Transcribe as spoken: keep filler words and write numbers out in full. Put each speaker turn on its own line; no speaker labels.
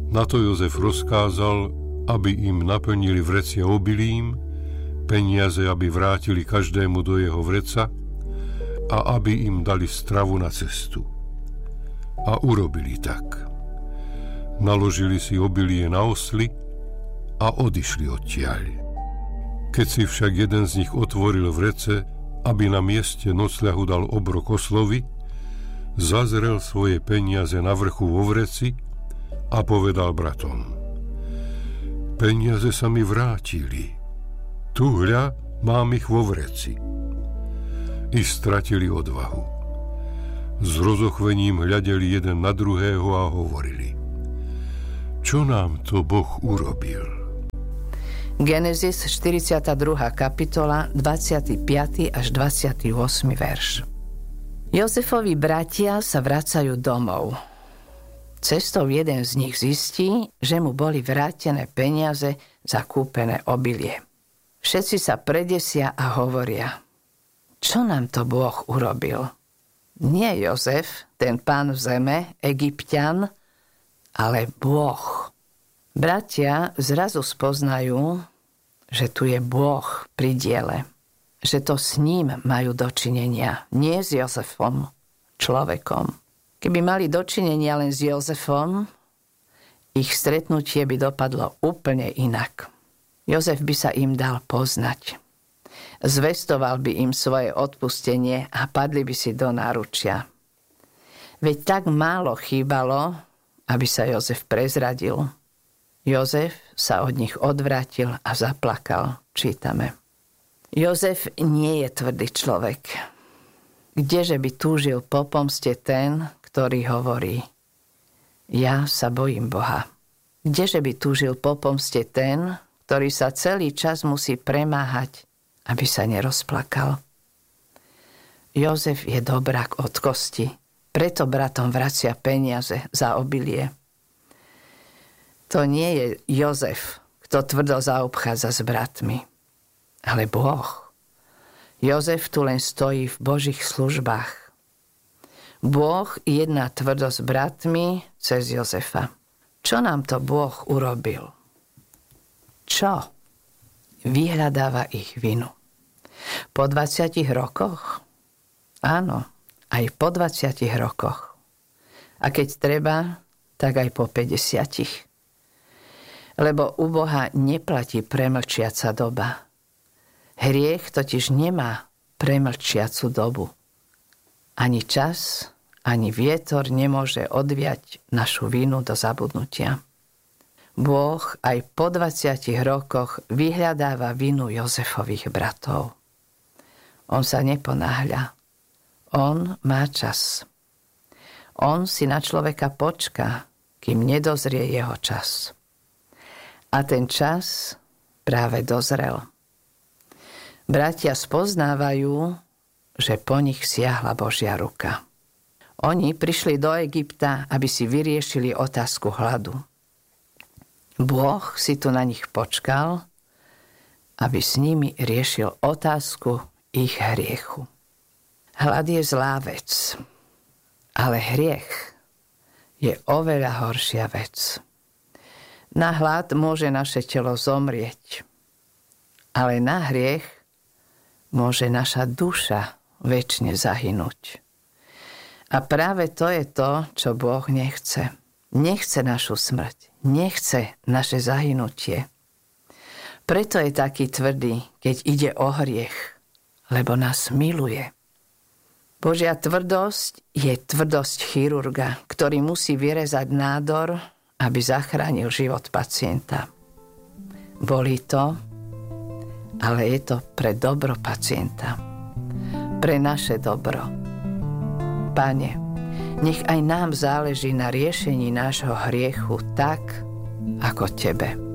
Na to Jozef rozkázal, aby im naplnili vrecie obilím, peniaze, aby vrátili každému do jeho vreca a aby im dali stravu na cestu. A urobili tak. Naložili si obilie na osly a odišli odtiaľ. Keď si však jeden z nich otvoril vrece, aby na mieste nocľahu dal obrok oslovi, zazrel svoje peniaze na vrchu vo vreci a povedal bratom: Peniaze sa mi vrátili. Tu hľa, mám ich vo vreci. I stratili odvahu. S rozochvením hľadeli jeden na druhého a hovorili: Čo nám to Boh urobil?
Genesis štyridsiata druhá kapitola, dvadsiaty piaty až dvadsiaty ôsmy verš. Jozefovi bratia sa vracajú domov. Cestou jeden z nich zistí, že mu boli vrátené peniaze za kúpené obilie. Všetci sa predesia a hovoria: Čo nám to Boh urobil? Nie Jozef, ten pán v zeme, Egypťan, ale Boh. Bratia zrazu spoznajú, že tu je Boh pri diele. Že to s ním majú dočinenia, nie s Jozefom, človekom. Keby mali dočinenia len s Jozefom, ich stretnutie by dopadlo úplne inak. Jozef by sa im dal poznať. Zvestoval by im svoje odpustenie a padli by si do náručia. Veď tak málo chýbalo, aby sa Jozef prezradil. Jozef sa od nich odvrátil a zaplakal, čítame. Jozef nie je tvrdý človek. Kdeže by túžil po pomste ten, ktorý hovorí: Ja sa bojím Boha. Kdeže by túžil po pomste ten, ktorý sa celý čas musí premáhať, aby sa nerozplakal? Jozef je dobrák od kosti, preto bratom vracia peniaze za obilie. To nie je Jozef, kto tvrdo zaobchádza s bratmi, ale Boh. Jozef tu len stojí v Božích službách. Boh jedná tvrdo s bratmi cez Jozefa. Čo nám to Boh urobil? Čo? Vyhľadáva ich vinu. Po dvadsiatich rokoch? Áno, aj po dvadsiatich rokoch. A keď treba, tak aj po päťdesiatich. Lebo u Boha neplatí premlčiaca doba. Hriech totiž nemá premlčiacu dobu. Ani čas, ani vietor nemôže odviať našu vinu do zabudnutia. Boh aj po dvadsiatich rokoch vyhľadáva vinu Jozefových bratov. On sa neponáhľa. On má čas. On si na človeka počká, kým nedozrie jeho čas. A ten čas práve dozrel. Bratia spoznávajú, že po nich siahla Božia ruka. Oni prišli do Egypta, aby si vyriešili otázku hladu. Boh si tu na nich počkal, aby s nimi riešil otázku ich hriechu. Hlad je zlá vec, ale hriech je oveľa horšia vec. Na hlad môže naše telo zomrieť, ale na hriech môže naša duša večne zahynúť. A práve to je to, čo Boh nechce. Nechce našu smrť, nechce naše zahynutie. Preto je taký tvrdý, keď ide o hriech, lebo nás miluje. Božia tvrdosť je tvrdosť chirurga, ktorý musí vyrezať nádor, aby zachránil život pacienta. Bolí to, ale je to pre dobro pacienta. Pre naše dobro. Pane, nech aj nám záleží na riešení nášho hriechu tak, ako Tebe.